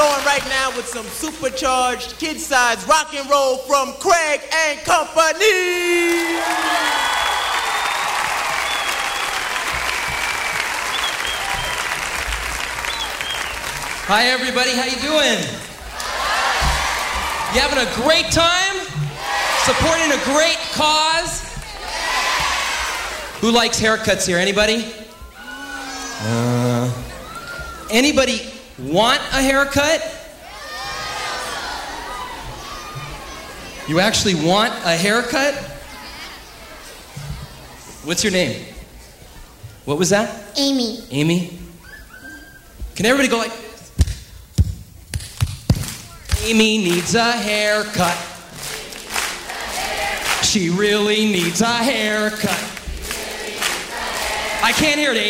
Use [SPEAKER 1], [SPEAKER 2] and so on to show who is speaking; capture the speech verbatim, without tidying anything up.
[SPEAKER 1] going right now with some supercharged kid-size rock and roll from Craig and Company.
[SPEAKER 2] Hi everybody, how you doing? You having a great time? Supporting a great cause? Who likes haircuts here? Anybody? Uh, anybody want a haircut? You actually want a haircut? What's your name? What was that?
[SPEAKER 3] Amy.
[SPEAKER 2] Amy? Can everybody go like this? Amy needs a haircut. She really needs a haircut. I can't hear it, Amy.